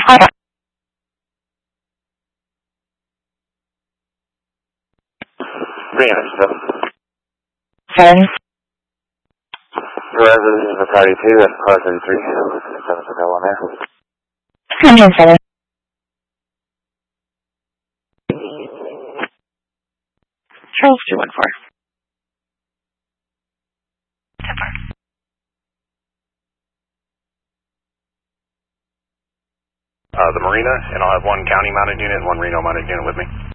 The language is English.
Reno. 7. Resident of Bacardi 2, that's car 33. 7 Hotel 1 there. 107. Charles 214. The Marina, and I'll have one county mounted unit and one Reno mounted unit with me.